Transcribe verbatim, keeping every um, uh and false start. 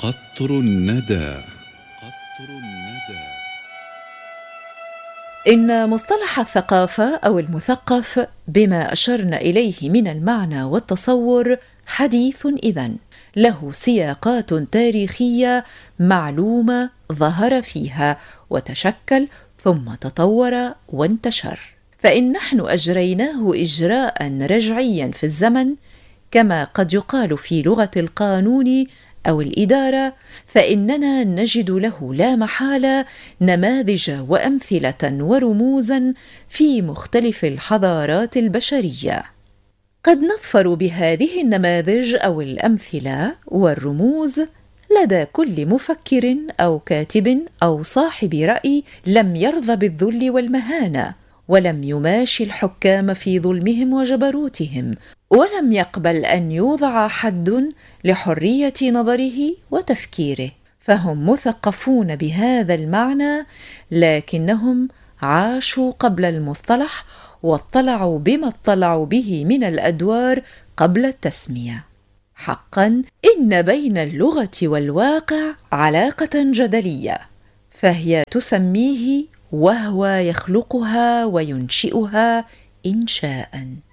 قطر الندى. قطر الندى. إن مصطلح الثقافة أو المثقف بما أشرنا إليه من المعنى والتصور حديث إذن، له سياقات تاريخية معلومة ظهر فيها وتشكل ثم تطور وانتشر. فإن نحن أجريناه إجراء رجعيا في الزمن كما قد يقال في لغة القانون أو الإدارة، فإننا نجد له لا محالة نماذج وأمثلة ورموزا في مختلف الحضارات البشرية. قد نظفر بهذه النماذج أو الأمثلة والرموز لدى كل مفكر أو كاتب أو صاحب رأي لم يرضى بالذل والمهانة، ولم يماشي الحكام في ظلمهم وجبروتهم، ولم يقبل أن يوضع حد لحرية نظره وتفكيره. فهم مثقفون بهذا المعنى، لكنهم عاشوا قبل المصطلح واطلعوا بما اطلعوا به من الأدوار قبل التسمية. حقا إن بين اللغة والواقع علاقة جدلية، فهي تسميه وهو يخلقها وينشئها إنشاءً.